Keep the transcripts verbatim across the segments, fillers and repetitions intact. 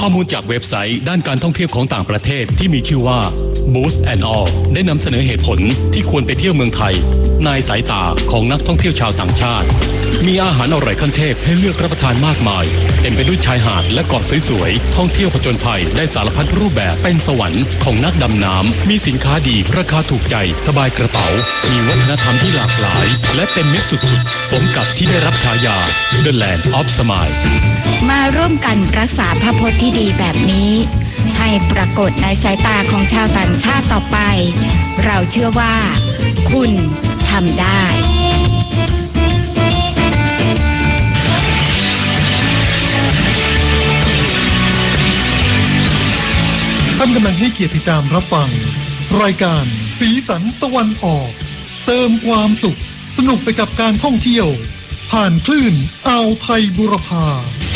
อมูลจากเว็บไซต์ด้านการท่องเที่ยวของต่างประเทศที่มีชื่อว่า Boost and All ได้นำเสนอเหตุผลที่ควรไปเที่ยวเมืองไทยในสายตาของนักท่องเที่ยวชาวต่างชาติมีอาหารอร่อยขั้นเทพให้เลือกรับประทานมากมายเต็มไปด้วยชายหาดและเกาะสวยๆท่องเที่ยวผจญภัยได้สารพัดรูปแบบเป็นสวรรค์ของนักดำน้ำมีสินค้าดีราคาถูกใจสบายกระเป๋ามีวัฒนธรรมที่หลากหลายและเป็นมิตรสุดๆสมกับที่ได้รับฉายา The Land of Smile มาร่วมกันรักษาพระพจน์ที่ดีแบบนี้ให้ปรากฏในสายตาของชาวต่างชาติต่อไปเราเชื่อว่าคุณทำได้ท่านกำลังให้เกียรติติดตามรับฟังรายการสีสันตะวันออกเติมความสุขสนุกไปกับการท่องเที่ยวผ่านคลื่นอ่าวไทยบุรพา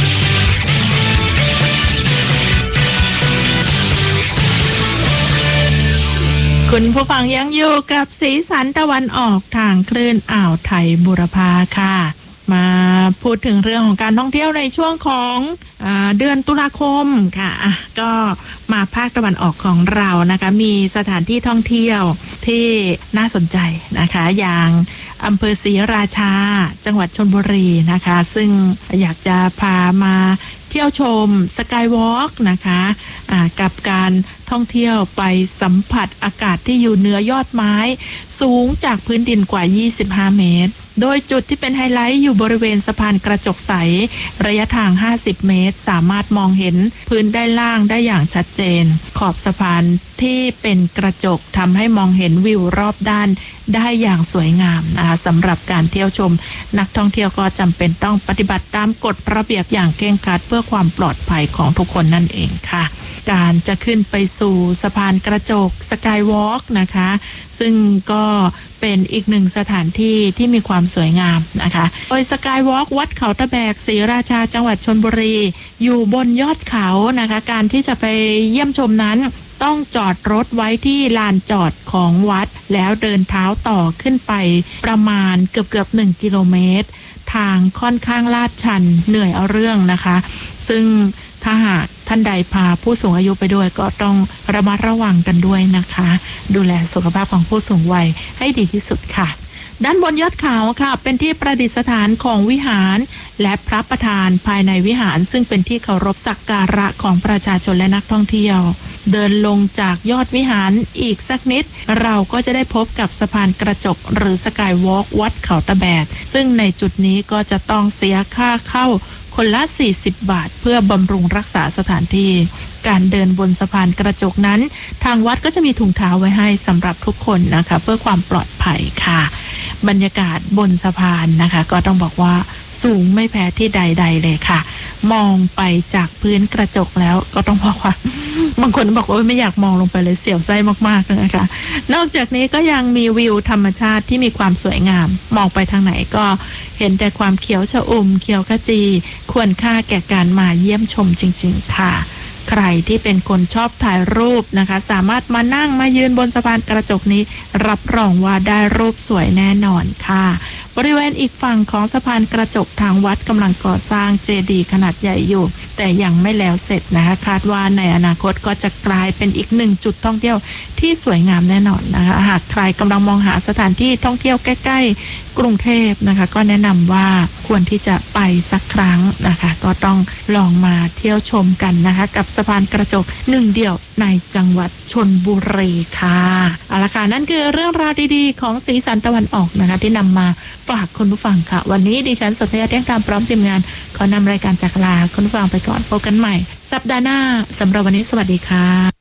คุณผู้ฟังยังอยู่กับสีสันตะวันออกทางคลื่นอ่าวไทยบุรพาค่ะมาพูดถึงเรื่องของการท่องเที่ยวในช่วงของอ่าเดือนตุลาคมค่ะอ่ะก็มาภาคตะวันออกของเรานะคะมีสถานที่ท่องเที่ยวที่น่าสนใจนะคะอย่างอำเภอศรีราชาจังหวัดชลบุรีนะคะซึ่งอยากจะพามาเที่ยวชมสกายวอล์กนะคะอ่ากับการท่องเที่ยวไปสัมผัสอากาศที่อยู่เหนือยอดไม้สูงจากพื้นดินกว่ายี่สิบห้าเมตรโดยจุดที่เป็นไฮไลท์อยู่บริเวณสะพานกระจกใสระยะทางห้าสิบเมตรสามารถมองเห็นพื้นด้านล่างได้อย่างชัดเจนขอบสะพานที่เป็นกระจกทำให้มองเห็นวิวรอบด้านได้อย่างสวยงามนะคะสำหรับการเที่ยวชมนักท่องเที่ยวก็จำเป็นต้องปฏิบัติตามกฎระเบียบอย่างเคร่งครัดเพื่อความปลอดภัยของทุกคนนั่นเองค่ะการจะขึ้นไปสู่สะพานกระจกสกายวอล์กนะคะซึ่งก็เป็นอีกหนึ่งสถานที่ที่มีความสวยงามนะคะโดยสกายวอล์กวัดเขาตะแบกศรีราชาจังหวัดชลบุรีอยู่บนยอดเขานะคะการที่จะไปเยี่ยมชมนั้นต้องจอดรถไว้ที่ลานจอดของวัดแล้วเดินเท้าต่อขึ้นไปประมาณเกือบเกือบหนึ่งกิโลเมตรทางค่อนข้างลาดชันเหนื่อยเอาเรื่องนะคะซึ่งถ้าหากท่านใดพาผู้สูงอายุไปด้วยก็ต้องระมัดระวังกันด้วยนะคะดูแลสุขภาพของผู้สูงวัยให้ดีที่สุดค่ะด้านบนยอดเขาค่ะเป็นที่ประดิษฐานของวิหารและพระประธานภายในวิหารซึ่งเป็นที่เคารพสักการะของประชาชนและนักท่องเที่ยวเดินลงจากยอดวิหารอีกสักนิดเราก็จะได้พบกับสะพานกระจกหรือสกายวอล์กวัดเขาตะแบกซึ่งในจุดนี้ก็จะต้องเสียค่าเข้าคนละสี่สิบบาทเพื่อบำรุงรักษาสถานที่การเดินบนสะพานกระจกนั้นทางวัดก็จะมีถุงเท้าไว้ให้สำหรับทุกคนนะคะเพื่อความปลอดภัยค่ะบรรยากาศบนสะพานนะคะก็ต้องบอกว่าสูงไม่แพ้ที่ใดๆเลยค่ะมองไปจากพื้นกระจกแล้วก็ต้องบอกว่าบางคนบอกว่าไม่อยากมองลงไปเลยเสียวไส้มากๆเลยนะคะนอกจากนี้ก็ยังมีวิวธรรมชาติที่มีความสวยงามมองไปทางไหนก็เห็นแต่ความเขียวชอุ่มเขียวขจีควรค่าแก่การมาเยี่ยมชมจริงๆค่ะใครที่เป็นคนชอบถ่ายรูปนะคะสามารถมานั่งมายืนบนสะพานกระจกนี้รับรองว่าได้รูปสวยแน่นอนค่ะบริเวณอีกฝั่งของสะพานกระจกทางวัดกำลังก่อสร้างเจดีย์ขนาดใหญ่อยู่แต่ยังไม่แล้วเสร็จนะคะคาดว่าในอนาคตก็จะกลายเป็นอีกหนึ่งจุดท่องเที่ยวที่สวยงามแน่นอนนะคะหากใครกำลังมองหาสถานที่ท่องเที่ยวใกล้ๆกรุงเทพนะคะก็แนะนำว่าควรที่จะไปสักครั้งนะคะก็ต้องลองมาเที่ยวชมกันนะคะกับสะพานกระจกหนึ่งเดียวในจังหวัดชลบุรีค่ะเอาละค่ะนั่นคือเรื่องราวดีๆของสีสันตะวันออกนะคะที่นำมาฝากคุณผู้ฟังค่ะวันนี้ดิฉันสนธยาเที่ยงธรรมพร้อมทีมงานขอนำรายการจากลาคุณผู้ฟังไปก่อนพบกันใหม่สัปดาห์หน้าสำหรับวันนี้สวัสดีค่ะ